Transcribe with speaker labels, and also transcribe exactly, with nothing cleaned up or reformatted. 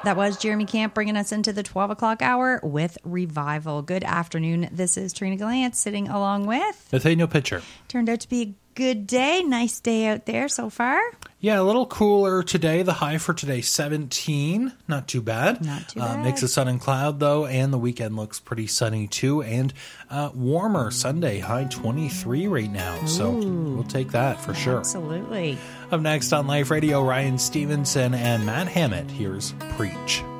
Speaker 1: That was Jeremy Camp bringing us into the twelve o'clock hour with Revival. Good afternoon. This is Trina Gallant sitting along with
Speaker 2: Nathaniel Pitcher.
Speaker 1: Turned out to be a good day. Nice day out there so far.
Speaker 2: Yeah, a little cooler today. The high for today, seventeen. Not too bad.
Speaker 1: Not too
Speaker 2: Uh,
Speaker 1: bad.
Speaker 2: mix of sun and cloud, though, and the weekend looks pretty sunny, too. And uh, warmer Sunday, high twenty-three right now. So we'll take that for sure.
Speaker 1: Absolutely.
Speaker 2: Up next on Life Radio, Ryan Stevenson and Matt Hammett. Here's Preach.